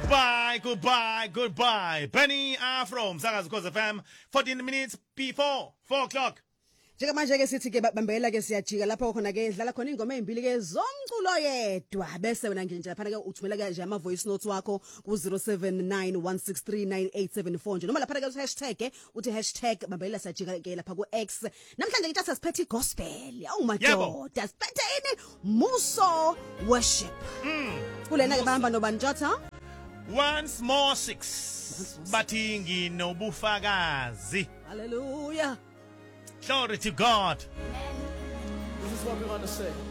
Goodbye. Benny from Sakazi Khoza FM, 14 minutes before 4 o'clock. Njengamanje ke sithi ke bambela ke siyajika lapho khona ke idlala khona ingoma ezimbili ke zomculo yedwa bese wena nje lapha ke uthumela ke nje ama voice notes wakho ku 0791639874 nje noma lapha ke hashtag uthi hashtag bambela siyajika ke lapha ku X namhlanje ke siphethe gospel awumadoda siphethe ini Muso worship kulena ke bahamba nobani Jotha Once more 6 bathi nginobufakazi. Hallelujah. Glory to God. This is what we want to say.